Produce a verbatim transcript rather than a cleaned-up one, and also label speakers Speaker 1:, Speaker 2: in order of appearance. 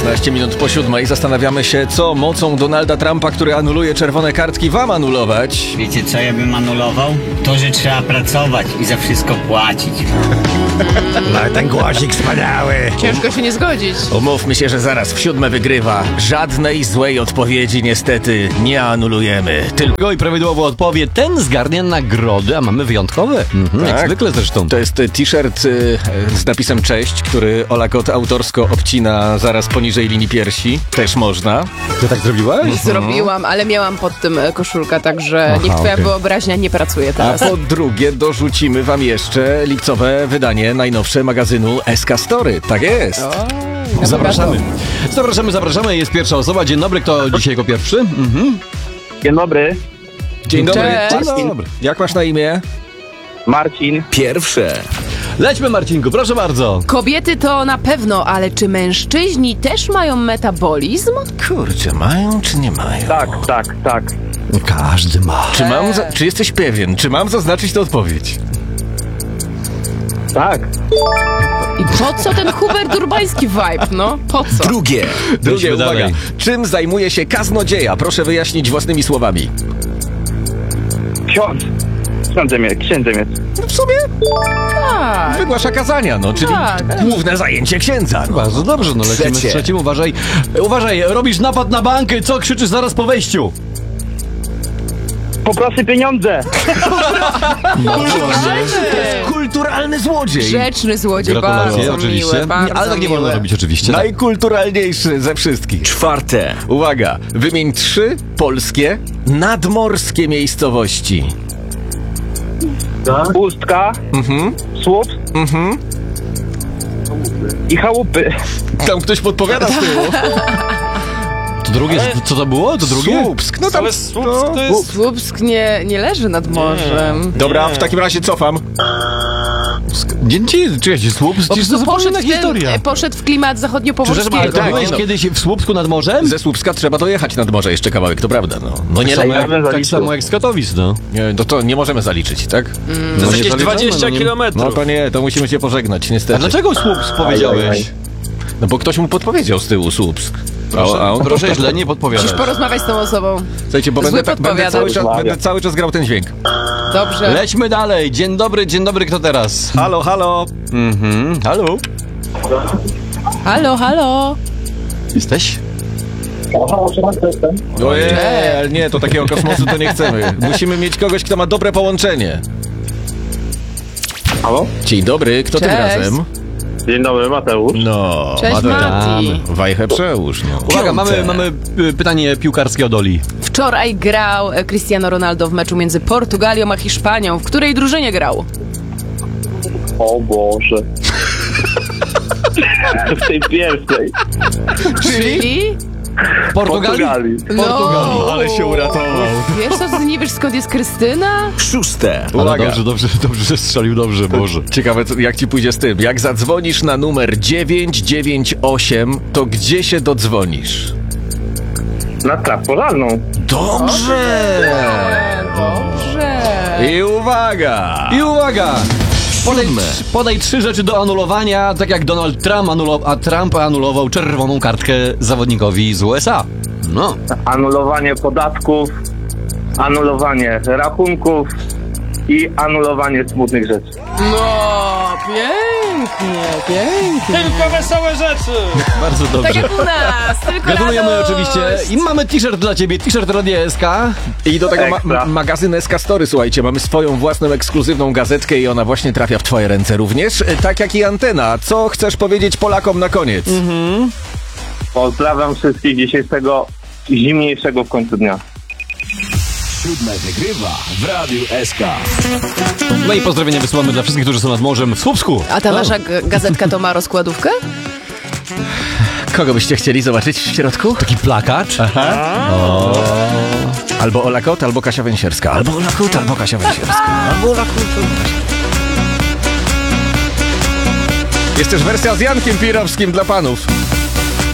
Speaker 1: szesnaście minut po siódmej. Zastanawiamy się, co mocą Donalda Trumpa, który anuluje czerwone kartki, wam anulować.
Speaker 2: Wiecie, co ja bym anulował? To, że trzeba pracować i za wszystko płacić.
Speaker 3: No ten głosik wspaniały.
Speaker 4: Ciężko się nie zgodzić.
Speaker 1: Umówmy się, że zaraz w siódme wygrywa. Żadnej złej odpowiedzi niestety nie anulujemy. Tylko
Speaker 3: I prawidłowo odpowie, ten zgarnia nagrody, a mamy wyjątkowe. Mhm,
Speaker 1: Tak.
Speaker 3: Jak zwykle zresztą.
Speaker 1: to jest t-shirt y, z napisem cześć, który Ola Kot autorsko obcina zaraz poniżej linii piersi. Też można.
Speaker 3: Ty tak zrobiłaś?
Speaker 4: Zrobiłam, ale miałam pod tym e, koszulka, także
Speaker 3: Aha,
Speaker 4: niech twoja
Speaker 3: okej.
Speaker 4: wyobraźnia nie pracuje
Speaker 1: A
Speaker 4: teraz.
Speaker 1: po drugie dorzucimy wam jeszcze lipcowe wydanie najnowsze magazynu S K Story. Tak jest.
Speaker 3: Zapraszamy. Zapraszamy, zapraszamy. Jest pierwsza osoba. Dzień dobry, kto dzisiaj jako pierwszy? Mhm.
Speaker 5: Dzień dobry,
Speaker 1: Dzień dobry.
Speaker 4: Cześć.
Speaker 1: Dzień dobry. Jak masz na imię?
Speaker 5: Marcin.
Speaker 1: Pierwsze.
Speaker 3: Lećmy, Marcinku, proszę bardzo.
Speaker 4: Kobiety to na pewno, ale czy mężczyźni też mają metabolizm?
Speaker 1: Kurczę, mają czy nie mają?
Speaker 5: Tak, tak, tak.
Speaker 3: Każdy ma.
Speaker 1: Czy mam, za- czy jesteś pewien? Czy mam zaznaczyć tę odpowiedź?
Speaker 5: Tak.
Speaker 4: I po co ten Hubert Urbański vibe, no? Po co?
Speaker 1: Drugie. Drugie,
Speaker 3: Lećmy
Speaker 1: uwaga.
Speaker 3: dalej.
Speaker 1: Czym zajmuje się kaznodzieja? Proszę wyjaśnić własnymi słowami.
Speaker 5: Ksiądz. Księdzem jest, księdzem jest.
Speaker 1: No w sumie
Speaker 4: Tak.
Speaker 1: wygłasza kazania, no, czyli
Speaker 4: Tak.
Speaker 1: główne zajęcie księdza. No.
Speaker 3: Bardzo dobrze, no lecimy
Speaker 1: Trzecie.
Speaker 3: z trzecim. Uważaj, uważaj, robisz napad na bank, co krzyczysz zaraz po wejściu?
Speaker 5: Poproszę pieniądze.
Speaker 1: Kulturalny złodziej.
Speaker 4: Grzeczny złodziej,
Speaker 3: Gratulacje,
Speaker 4: bardzo
Speaker 3: oczywiście.
Speaker 4: miły, bardzo
Speaker 3: Ale tak nie wolno
Speaker 4: miły.
Speaker 3: robić, oczywiście. Tak.
Speaker 1: Najkulturalniejszy ze wszystkich. Czwarte. Uwaga, wymień trzy polskie nadmorskie miejscowości.
Speaker 5: Pustka.
Speaker 1: Mhm,
Speaker 5: Słup.
Speaker 1: mhm.
Speaker 5: I chałupy.
Speaker 1: Tam ktoś podpowiada z tyłu.
Speaker 3: To drugie, co to było? To drugie?
Speaker 1: Słupsk. No tam,
Speaker 6: Ale Słupsk to jest...
Speaker 4: Słupsk nie, nie leży nad morzem.
Speaker 1: Dobra, w takim razie cofam.
Speaker 3: Nie, nie, czekajcie, Słupsk?
Speaker 4: Po
Speaker 3: Przecież to
Speaker 4: prostu
Speaker 3: zupełnie
Speaker 4: poszedł,
Speaker 3: inna
Speaker 4: w ten,
Speaker 3: historia.
Speaker 4: poszedł w klimat
Speaker 3: Przepraszam,
Speaker 4: zachodnio-pomorskiego.
Speaker 3: ale
Speaker 1: tak,
Speaker 3: byłeś
Speaker 1: no.
Speaker 3: kiedyś w Słupsku nad morzem?
Speaker 1: Ze Słupska trzeba dojechać nad morze jeszcze kawałek, to prawda, no. No nie
Speaker 3: Tak samo,
Speaker 1: lej.
Speaker 3: jak, tak samo jak z Katowic, no.
Speaker 1: Nie, no to nie możemy zaliczyć, tak?
Speaker 6: To
Speaker 3: No
Speaker 6: jest
Speaker 3: nie
Speaker 6: jakieś
Speaker 3: zaliczamy,
Speaker 6: dwadzieścia
Speaker 3: no nie-
Speaker 6: kilometrów.
Speaker 1: No to nie, to musimy się pożegnać, niestety.
Speaker 3: A dlaczego Słupsk powiedziałeś?
Speaker 1: No bo ktoś mu podpowiedział z tyłu Słupsk.
Speaker 3: Proszę,
Speaker 1: a on
Speaker 3: proszę źle nie podpowiadać.
Speaker 4: Musisz porozmawiać z tą osobą.
Speaker 1: Słuchajcie, bo
Speaker 4: Zły
Speaker 1: będę, będę,
Speaker 4: podpowiadacz.
Speaker 1: cały czas, będę cały czas grał ten dźwięk.
Speaker 4: Dobrze.
Speaker 3: Lećmy dalej. Dzień dobry, dzień dobry, kto teraz?
Speaker 1: Halo, halo.
Speaker 3: Mhm, halo?
Speaker 4: Halo, halo.
Speaker 3: Jesteś?
Speaker 1: Ojej, ale nie, to takiego kosmosu to nie chcemy. Musimy mieć kogoś, kto ma dobre połączenie.
Speaker 5: Halo?
Speaker 1: Dzień dobry, kto tym
Speaker 4: Cześć.
Speaker 1: razem?
Speaker 5: Dzień dobry, Mateusz.
Speaker 1: No,
Speaker 4: Cześć,
Speaker 1: Mateusz.
Speaker 4: Mati.
Speaker 1: Wajchę przełóż, no.
Speaker 3: Uwaga,
Speaker 1: Piąte.
Speaker 3: mamy, mamy y, pytanie piłkarskie od Oli.
Speaker 4: Wczoraj grał e, Cristiano Ronaldo w meczu między Portugalią a Hiszpanią. W której drużynie grał?
Speaker 5: O Boże. W tej pierwszej.
Speaker 4: Czyli?
Speaker 3: Portugalii?
Speaker 5: Portugalii.
Speaker 4: No.
Speaker 1: Ale się uratował.
Speaker 4: Wiesz co, ty nie wiesz skąd jest Krystyna?
Speaker 1: Szóste.
Speaker 3: Ale
Speaker 1: Uwaga.
Speaker 3: dobrze, dobrze, dobrze, że strzelił, dobrze, Boże.
Speaker 1: Ciekawe, co- jak ci pójdzie z tym. Jak zadzwonisz na numer dziewięć dziewięć osiem, to gdzie się dodzwonisz?
Speaker 5: Na straż pożarną.
Speaker 1: Dobrze!
Speaker 4: Dobrze.
Speaker 1: I uwaga!
Speaker 3: I uwaga! Podaj,
Speaker 1: Siódme.
Speaker 3: podaj trzy rzeczy do anulowania, tak jak Donald Trump, anulo, a Trump anulował czerwoną kartkę zawodnikowi z U S A. No.
Speaker 5: Anulowanie podatków, anulowanie rachunków i anulowanie smutnych rzeczy.
Speaker 4: No, pięknie, pięknie.
Speaker 6: Tylko wesołe rzeczy!
Speaker 3: Bardzo dobrze.
Speaker 4: Tak jak u nas, tylko
Speaker 3: Gratulujemy
Speaker 4: radość.
Speaker 3: oczywiście. I mamy t-shirt dla ciebie, t-shirt Radia S K.
Speaker 1: I do tego ma-
Speaker 5: Ekstra.
Speaker 1: m- magazyn S K Story, słuchajcie, mamy swoją własną ekskluzywną gazetkę i ona właśnie trafia w twoje ręce również, e, tak jak i antena. Co chcesz powiedzieć Polakom na koniec?
Speaker 5: Pozdrawiam wszystkich dzisiejszego zimniejszego w końcu dnia.
Speaker 7: Siódme wygrywa w Radiu S K.
Speaker 3: No i pozdrowienia wysyłamy dla wszystkich, którzy są nad morzem w Słupsku.
Speaker 4: A ta nasza g- gazetka to ma rozkładówkę?
Speaker 1: Kogo byście chcieli zobaczyć w środku?
Speaker 3: Taki plakat.
Speaker 1: Albo Ola Kot, albo Kasia Węsierska. Albo Ola Kot, albo Kasia Węsierska. Albo Ola Kot, albo Kasia. Jest też wersja z Jankiem Pirowskim dla panów.